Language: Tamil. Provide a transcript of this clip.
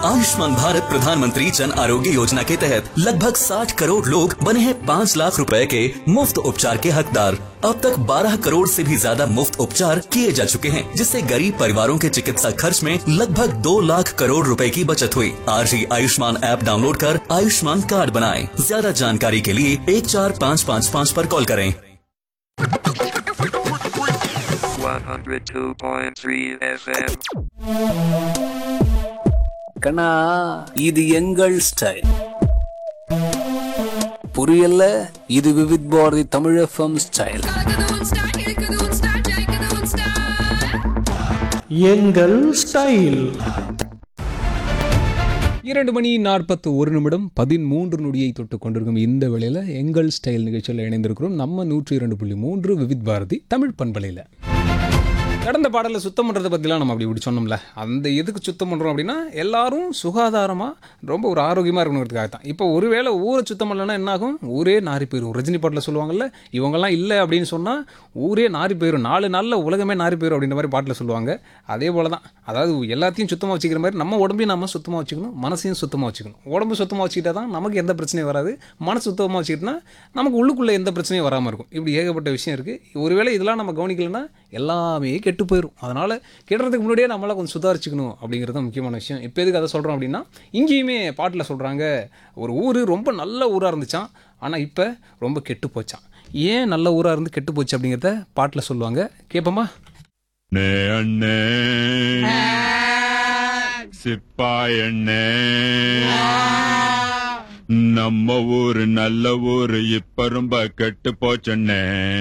आयुष्मान भारत प्रधानमंत्री जन आरोग्य योजना के तहत लगभग 60 करोड़ लोग बने हैं 5 लाख रुपए के मुफ्त उपचार के हकदार। अब तक 12 करोड़ से भी ज्यादा मुफ्त उपचार किए जा चुके हैं, जिससे गरीब परिवारों के चिकित्सा खर्च में लगभग 2 लाख करोड़ रुपए की बचत हुई। आज ही आयुष्मान ऐप डाउनलोड कर आयुष्मान कार्ड बनाएं। ज्यादा जानकारी के लिए 14555 पर कॉल करें। 102.3 FM. கண்ணா, இது எங்கள் ஸ்டைல். புரியல? இது விவித் பாரதி தமிழ் எஃப்எம் ஸ்டைல். எங்கள் ஸ்டைல். 2:41 நொடியை தொட்டு கொண்டிருக்கும் இந்த வேளையில் எங்கள் ஸ்டைல் நிகழ்ச்சியில் இணைந்திருக்கிறோம். நம்ம 102.3 விவித் பாரதி தமிழ் பண்பலையில். கடந்த பாடலில் சுத்தம் பண்ணுறதை பற்றிலாம் நம்ம அப்படி சொன்னோம்ல, அந்த எதுக்கு சுத்தம் பண்ணுறோம் அப்படின்னா எல்லாரும் சுகாதாரமாக ரொம்ப ஒரு ஆரோக்கியமாக இருக்கணுங்கிறதுக்காக தான். இப்போ ஒருவேளை ஊரை சுத்தம் பண்ணலன்னா என்னாகும்? ஊரே நாரி போயிடும். ரஜினி பாட்டில் சொல்லுவாங்கல்ல, இவங்கெல்லாம் இல்லை அப்படின்னு சொன்னால் ஊரே நாரி போயிடும், 4 நாளில் உலகமே நாரி போயிடும் அப்படின்ற மாதிரி பாட்டில் சொல்லுவாங்க. அதே போல் தான், அதாவது எல்லாத்தையும் சுத்தமாக வச்சுக்கிற மாதிரி நம்ம உடம்பையும் நம்ம சுத்தமாக வச்சுக்கணும், மனசையும் சுத்தமாக வச்சுக்கணும். உடம்பு சுத்தமாக வச்சுக்கிட்டா தான் நமக்கு எந்த பிரச்சனையும் வராது, மனசு சுத்தமாக வச்சுக்கிட்டோன்னா நமக்கு உள்ளுக்குள்ளே எந்த பிரச்சனையும் வராமல் இருக்கும். இப்படி ஏகப்பட்ட விஷயம் இருக்குது. ஒருவேளை இதெல்லாம் நம்ம கவனிக்கலைன்னா எல்லாமே கெட்டு போயிடும். அதனால் கெடுறதுக்கு முன்னாடியே நம்மளால் கொஞ்சம் சுதாரிச்சுக்கணும் அப்படிங்கிறது முக்கியமான விஷயம். இப்போ எதுக்கு அதை சொல்கிறோம் அப்படின்னா, இங்கேயுமே பாட்டில் சொல்கிறாங்க, ஒரு ஊர் ரொம்ப நல்ல ஊராக இருந்துச்சான், ஆனால் இப்போ ரொம்ப கெட்டு போச்சான். ஏன் நல்ல ஊராக இருந்து கெட்டு போச்சு அப்படிங்கிறத பாட்டில் சொல்லுவாங்க. கேட்போமா? சிப்பாயண்ணே, நம்ம ஊரு நல்ல ஊரு, இப்ப ரொம்ப கெட்டு போச்சண்ணே.